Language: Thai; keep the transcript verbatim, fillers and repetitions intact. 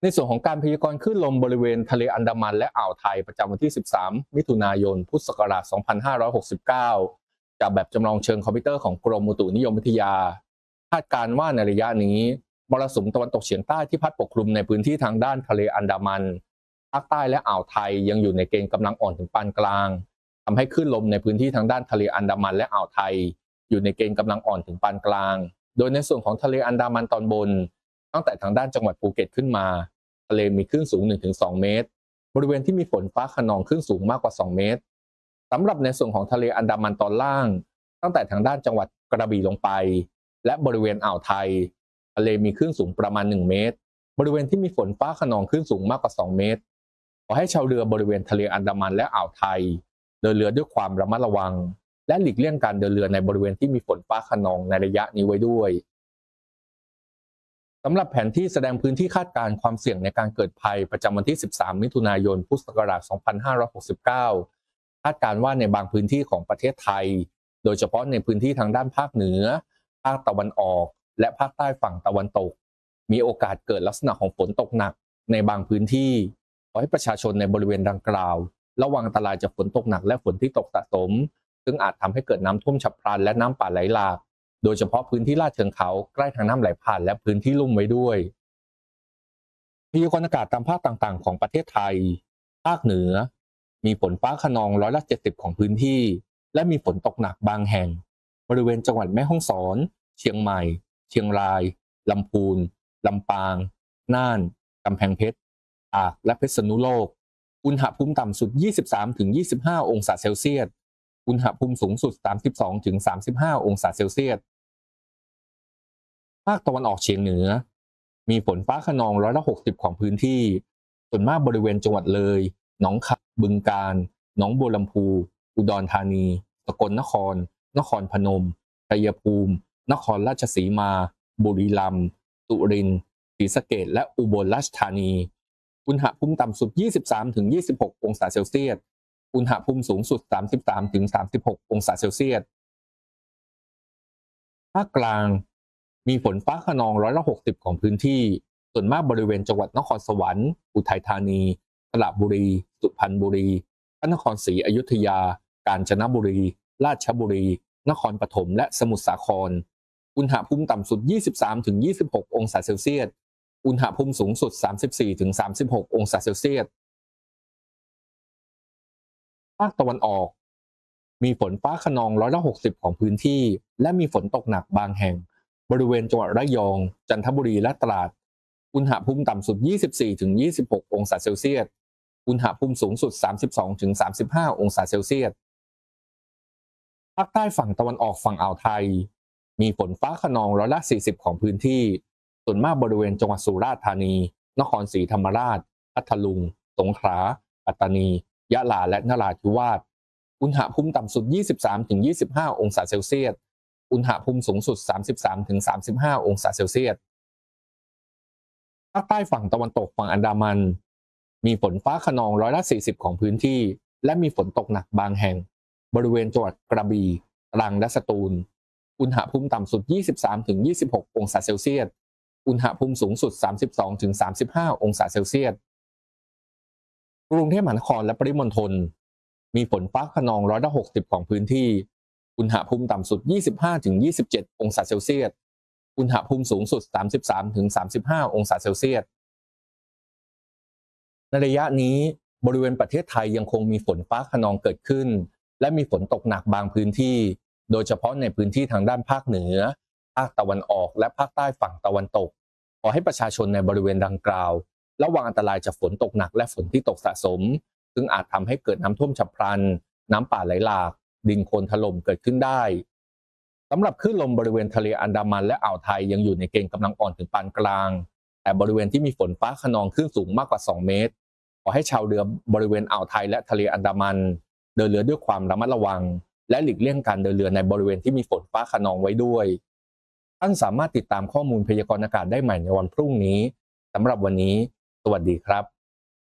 ในส่วนของการพยากรณ์คลื่นลมบริเวณทะเลอันดามันและอ่าวไทยประจำวันที่ สิบสาม มิถุนายน พุทธศักราช สองพันห้าร้อยหกสิบเก้า จากแบบจำลองเชิงคอมพิวเตอร์ของกรมอุตุนิยมวิทยาคาดการณ์ว่าในระยะนี้มรสุมตะวันตกเฉียงใต้ที่พัดปกคลุมในพื้นที่ทางด้านทะเลอันดามันภาคใต้และอ่าวไทยยังอยู่ในเกณฑ์กำลังอ่อนถึงปานกลางทำให้คลื่นลมในพื้นที่ทางด้านทะเลอันดามันและอ่าวไทยอยู่ในเกณฑ์กำลังอ่อนถึงปานกลางโดยในส่วนของทะเลอันดามันตอนบนตั้งแต่ทางด้านจังหวัดภูเก็ตขึ้นมาทะเลมีคลื่นสูง หนึ่งถึงสอง เมตรบริเวณที่มีฝนฟ้าคะนองคลื่นสูงมากกว่าสองเมตรสำหรับในส่วนของทะเลอันดามันตอนล่างตั้งแต่ทางด้านจังหวัดกระบี่ลงไปและบริเวณอ่าวไทยทะเลมีคลื่นสูงประมาณหนึ่งเมตรบริเวณที่มีฝนฟ้าคะนองคลื่นสูงมากกว่าสองเมตรขอให้ชาวเรือบริเวณทะเลอันดามันและอ่าวไทยเดินเรือด้วยความระมัดระวังและหลีกเลี่ยงการเดินเรือในบริเวณที่มีฝนฟ้าคะนองในระยะนี้ไว้ด้วยสำหรับแผนที่แสดงพื้นที่คาดการณ์ความเสี่ยงในการเกิดภัยประจำวันที่ สิบสาม มิถุนายน พุทธศักราช สองพันห้าร้อยหกสิบเก้า คาดการณ์ว่าในบางพื้นที่ของประเทศไทยโดยเฉพาะในพื้นที่ทางด้านภาคเหนือภาคตะวันออกและภาคใต้ฝั่งตะวันตกมีโอกาสเกิดลักษณะของฝนตกหนักในบางพื้นที่ขอให้ประชาชนในบริเวณดังกล่าวระวังอันตรายจากฝนตกหนักและฝนที่ตกสะสมซึ่งอาจทำให้เกิดน้ำท่วมฉับพลันและน้ำป่าไหลหลากโดยเฉพาะพื้นที่ลาดเชิงเขาใกล้ทางน้ำไหลผ่านและพื้นที่ลุ่มไว้ด้วยพยากรณ์อากาศตามภาคต่างๆของประเทศไทยภาคเหนือมีฝนฟ้าคะนองร้อยละเจ็ดสิบของพื้นที่และมีฝนตกหนักบางแห่งบริเวณจังหวัดแม่ฮ่องสอนเชียงใหม่เชียงรายลำพูนลำปางน่านกำแพงเพชรตากและเพชรณุโลกอุณหภูมิต่ำสุด ยี่สิบสามถึงยี่สิบห้า องศาเซลเซียสอุณหภูมิสูงสุด สามสิบสองถึงสามสิบห้า องศาเซลเซียสภาคตะวันออกเฉียงเหนือมีฝนฟ้าคะนองร้อยละหกสิบของพื้นที่ส่วนมากบริเวณจังหวัดเลยหนองคายบึงกาฬหนองบัวลำพูอุดรธานีสกลนครนครพนมชัยภูมินครราชสีมาบุรีรัมย์สุรินทร์ศรีสะเกษและอุบลราชธานีอุณหภูมิต่ำสุด ยี่สิบสามถึงยี่สิบหก องศาเซลเซียสอุณหภูมิสูงสุด สามสิบสามถึงสามสิบหก องศาเซลเซียสภาคกลางมีฝนฟ้าคะนองร้อยละหกสิบของพื้นที่ส่วนมากบริเวณจังหวัดนครสวรรค์อุทัยธานีสระบุรีสุพรรณบุรีพระนครศรีอยุธยากาญจนบุรีราชบุรีนครปฐมและสมุทรสาครอุณหภูมิต่ำสุด ยี่สิบสามถึงยี่สิบหก องศาเซลเซียสอุณหภูมิสูงสุด สามสิบสี่ถึงสามสิบหก องศาเซลเซียสภาคตะวันออกมีฝนฟ้าคะนองร้อยละหกสิบของพื้นที่และมีฝนตกหนักบางแห่งบริเวณจังหวัดระยองจันทบุรีและตราดอุณหภูมิต่ำสุด ยี่สิบสี่ถึงยี่สิบหก องศาเซลเซียสอุณหภูมิสูงสุด สามสิบสองถึงสามสิบห้า องศาเซลเซียสภาคใต้ฝั่งตะวันออกฝั่งอ่าวไทยมีฝนฟ้าคะนองร้อยละสี่สิบของพื้นที่ส่วนมากบริเวณจังหวัดสุราษฎร์ธานีนครศรีธรรมราชพัทลุงสงขลาปัตตานียะลาและนราธิวาสอุณหภูมิต่ำสุด ยี่สิบสามถึงยี่สิบห้า องศาเซลเซียสอุณหภูมิสูงสุด สามสิบสามถึงสามสิบห้า องศาเซลเซียสภาคใต้ฝั่งตะวันตกฝั่งอันดามันมีฝนฟ้าคะนองร้อยละสี่สิบของพื้นที่และมีฝนตกหนักบางแห่งบริเวณจังหวัดกระบี่ตรังและสตูลอุณหภูมิต่ำสุด ยี่สิบสามถึงยี่สิบหก องศาเซลเซียสอุณหภูมิสูงสุด สามสิบสองถึงสามสิบห้า องศาเซลเซียสกรุงเทพมหานครและปริมณฑลมีฝนฟ้าคะนองร้อยละหกสิบของพื้นที่อุณหภูมิต่ำสุด ยี่สิบห้าถึงยี่สิบเจ็ด องศาเซลเซียสอุณหภูมิสูงสุด สามสิบสามถึงสามสิบห้า องศาเซลเซียสในระยะนี้บริเวณประเทศไทยยังคงมีฝนฟ้าคะนองเกิดขึ้นและมีฝนตกหนักบางพื้นที่โดยเฉพาะในพื้นที่ทางด้านภาคเหนือภาคตะวันออกและภาคใต้ฝั่งตะวันตกขอให้ประชาชนในบริเวณดังกล่าวระวังอันตรายจากฝนตกหนักและฝนที่ตกสะสมซึ่งอาจทำให้เกิดน้ำท่วมฉับพลันน้ำป่าไหลหลากดินโคลนถล่มเกิดขึ้นได้สำหรับคลื่นลมบริเวณทะเลอันดามันและอ่าวไทยยังอยู่ในเกณฑ์กำลังอ่อนถึงปานกลางแต่บริเวณที่มีฝนฟ้าคะนองคลื่นสูงมากกว่าสองเมตรขอให้ชาวเรือบริเวณอ่าวไทยและทะเลอันดามันเดินเรือด้วยความระมัดระวังและหลีกเลี่ยงการเดินเรือในบริเวณที่มีฝนฟ้าคะนองไว้ด้วยท่านสามารถติดตามข้อมูลพยากรณ์อากาศได้ใหม่ในวันพรุ่งนี้สำหรับวันนี้สวัสดีครับ